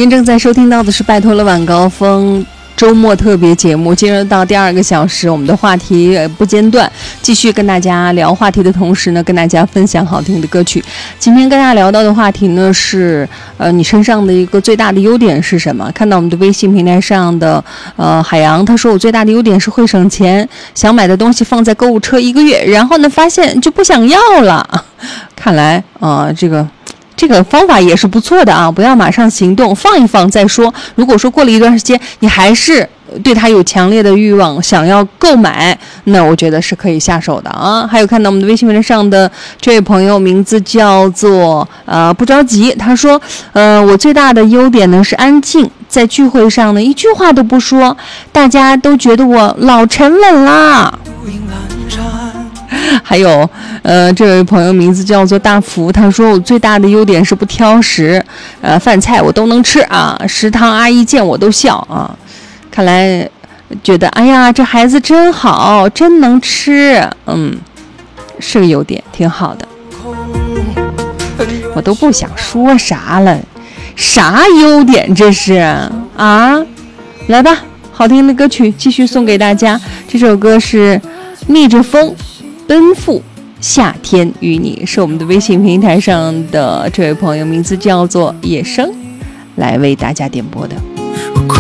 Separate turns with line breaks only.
您正在收听到的是拜托了晚高峰周末特别节目，进入到第2个小时，我们的话题不间断，继续跟大家聊话题的同时呢，跟大家分享好听的歌曲。今天跟大家聊到的话题呢是，你身上的一个最大的优点是什么？看到我们的微信平台上的海洋，他说我最大的优点是会省钱，想买的东西放在购物车1个月，然后呢发现就不想要了。看来这个方法也是不错的啊，不要马上行动，放一放再说。如果说过了一段时间，你还是对它有强烈的欲望，想要购买，那我觉得是可以下手的啊。还有看到我们的微信平台上的这位朋友，名字叫做不着急，他说我最大的优点呢是安静，在聚会上呢一句话都不说，大家都觉得我老沉稳啦。还有这位朋友名字叫做大福，他说我最大的优点是不挑食，饭菜我都能吃啊，食堂阿姨见我都笑啊。看来觉得哎呀这孩子真好，真能吃，是个优点，挺好的。我都不想说啥了，啥优点这是啊？来吧，好听的歌曲继续送给大家，这首歌是逆着风奔赴夏天与你，是我们的微信平台上的这位朋友名字叫做野生来为大家点播的。